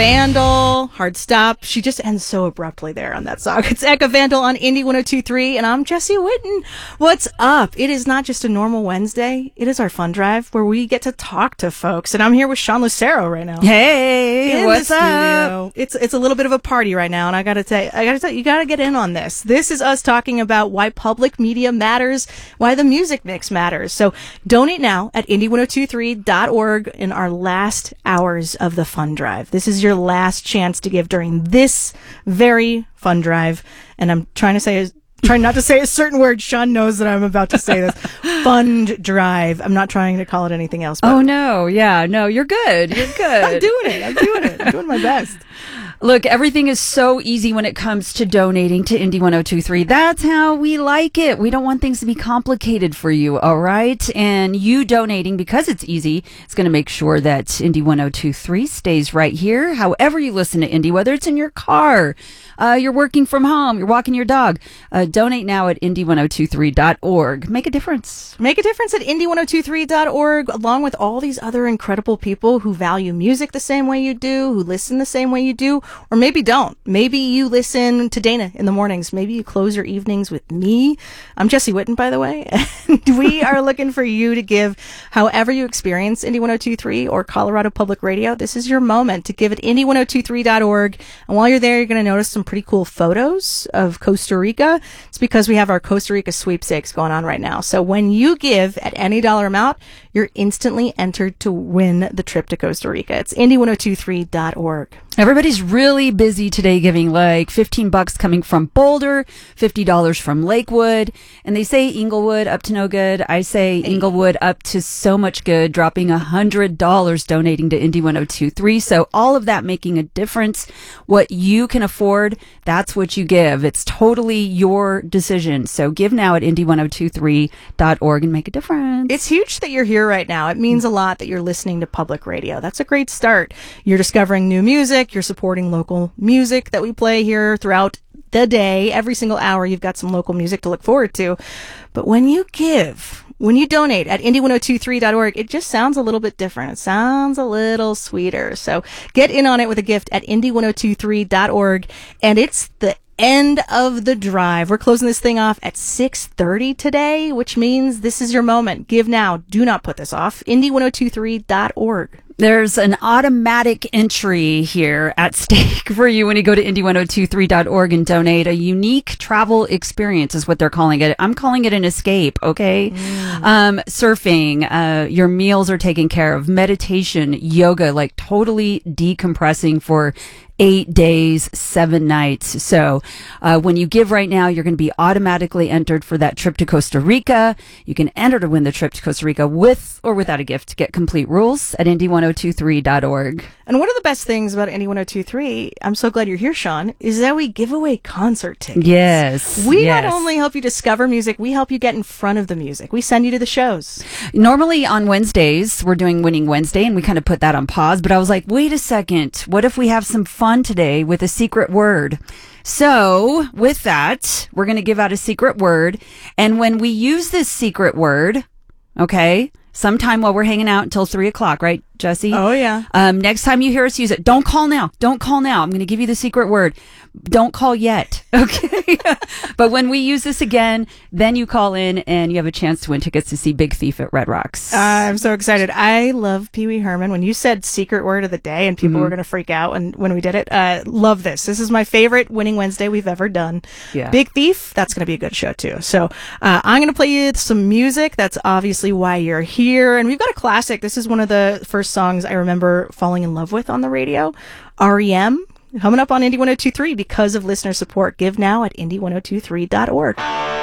Vandal, Hard Stop. She just ends so abruptly there on that song. It's Eka Vandal on Indie 102.3, and I'm Jessie Whitten. What's up? It is not just a normal Wednesday. It is our fun drive where we get to talk to folks, and I'm here with Sean Lucero right now. Hey, what's up? It's a little bit of a party right now, and I gotta tell you, you gotta get in on this. This is us talking about why public media matters, why the music mix matters. So donate now at indie1023.org in our last hours of the fun drive. This is your last chance to give during this very fun drive. And I'm trying not to say a certain word. Sean knows that I'm about to say this. Fund drive. I'm not trying to call it anything else. Oh, no. Yeah, no, you're good. You're good. I'm doing it. I'm doing my best. Look, everything is so easy when it comes to donating to Indie 102.3. That's how we like it. We don't want things to be complicated for you, all right? And you donating, because it's easy, it's going to make sure that Indie 102.3 stays right here. However you listen to Indie, whether it's in your car, you're working from home, you're walking your dog, donate now at indie1023.org. Make a difference. Make a difference at indie1023.org, along with all these other incredible people who value music the same way you do, who listen the same way you do, or maybe don't. Maybe you listen to Dana in the mornings. Maybe you close your evenings with me. I'm Jessie Whitten, by the way, and we are looking for you to give however you experience Indie 102.3 or Colorado Public Radio. This is your moment to give at indie1023.org, and while you're there, you're going to notice some pretty cool photos of Costa Rica. It's because we have our Costa Rica sweepstakes going on right now. So when you give at any dollar amount, you're instantly entered to win the trip to Costa Rica. It's indie1023.org. Everybody's really busy today giving like $15 coming from Boulder, $50 from Lakewood, and they say Inglewood up to no good. I say Inglewood up to so much good, dropping $100 donating to Indie 102.3. So all of that making a difference. What you can afford, that's what you give. It's totally your decision. So give now at indie1023.org and make a difference. It's huge that you're here right now. It means a lot that you're listening to public radio. That's a great start. You're discovering new music. You're supporting local music that we play here throughout the day. Every single hour, you've got some local music to look forward to. But when you donate at indie1023.org, it just sounds a little bit different. It sounds a little sweeter. So get in on it with a gift at indie1023.org. And it's the end of the drive. We're closing this thing off at 6:30 today, which means this is your moment. Give now. Do not put this off. indie1023.org. There's an automatic entry here at stake for you when you go to indie1023.org and donate. A unique travel experience is what they're calling it. I'm calling it an escape, okay? Surfing, your meals are taken care of, meditation, yoga, like totally decompressing for 8 days, 7 nights. So when you give right now, you're going to be automatically entered for that trip to Costa Rica. You can enter to win the trip to Costa Rica with or without a gift. Get complete rules at indie1023.org. And one of the best things about Indie 102.3, I'm so glad you're here, Sean, is that we give away concert tickets. Yes. We not only help you discover music, we help you get in front of the music. We send you to the shows. Normally on Wednesdays, we're doing Winning Wednesday, and we kind of put that on pause. But I was like, wait a second. What if we have some fun today with a secret word? So with that, we're going to give out a secret word. And when we use this secret word, okay, sometime while we're hanging out until 3 o'clock, right, Jessie? Oh, yeah. Next time you hear us use it, don't call now. Don't call now. I'm going to give you the secret word. Don't call yet. Okay. But when we use this again, then you call in and you have a chance to win tickets to see Big Thief at Red Rocks. I'm so excited. I love Pee Wee Herman. When you said secret word of the day and people were going to freak out when we did it, love this. This is my favorite Winning Wednesday we've ever done. Yeah. Big Thief, that's going to be a good show too. So I'm going to play you some music. That's obviously why you're here. And we've got a classic. This is one of the first songs I remember falling in love with on the radio. REM. Coming up on Indie 102.3 because of listener support. Give now at indie1023.org.